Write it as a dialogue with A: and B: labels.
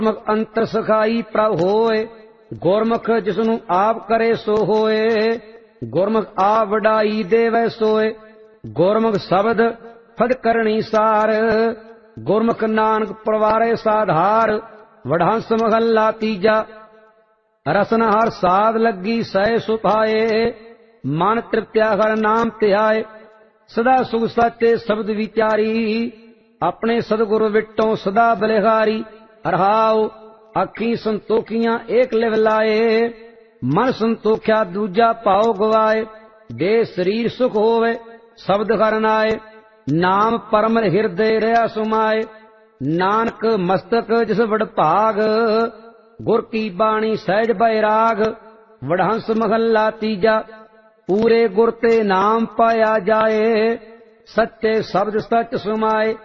A: ਗੁਰਮੁਖ ਅੰਤਰ ਸਖਾਈ ਪ੍ਰਭ ਹੋਏ, ਗੁਰਮੁਖ ਜਿਸਨੂੰ ਆਪ ਕਰੇ ਸੋ ਹੋਏ। ਗੁਰਮੁਖ ਆਪ ਵਡਾਈ ਦੇਵੈ ਸੋਏ, ਗੁਰਮੁਖ ਸ਼ਬਦ ਫਦ ਕਰਨੀ ਸਾਰ। ਗੁਰਮੁਖ ਨਾਨਕ ਪਰਵਾਰੇ ਸਾਧਾਰ, ਵਡਹੰਸ ਮਹੱਲਾ ਤੀਜਾ। ਰਸਨ ਹਰ ਸਾਧ ਲੱਗੀ ਸਹਿ ਸੁਭਾਏ, ਮਨ ਤ੍ਰਿਪਤਿਆ ਹਰ ਨਾਮ ਧਿਆਏ। ਸਦਾ ਸੁਖ ਸਾਚੇ ਸ਼ਬਦ ਵਿਚਾਰੀ, ਆਪਣੇ ਸਤਿਗੁਰ ਵਿਟੋਂ ਸਦਾ ਬਲਿਹਾਰੀ। ਰਹਾਉ ਅੱਖੀ ਸੰਤੋਖੀਆਂ ਏਕ ਲਿਵ ਲਾਏ, ਮਨ ਸੰਤੋਖਿਆ ਦੂਜਾ ਭਾਉ ਗਵਾਏ। ਦੇ ਸਰੀਰ ਸੁਖ ਹੋਵੇ ਸ਼ਬਦ ਹਰਿ ਨਾਏ, ਨਾਮ ਪਰਮ ਹਿਰਦੇ ਰਹਾ ਸੁਮਾਏ। ਨਾਨਕ ਮਸਤਕ ਜਿਸ ਵਡ ਭਾਗ, ਗੁਰ ਕੀ ਬਾਣੀ ਸਹਿਜ ਬੈਰਾਗ। ਵਡਹੰਸ ਮਹੱਲਾ ਤੀਜਾ। ਪੂਰੇ ਗੁਰ ਤੇ ਨਾਮ ਪਾਇਆ ਜਾਏ, ਸੱਚੇ ਸ਼ਬਦ ਸਚ ਸੁਮਾਏ।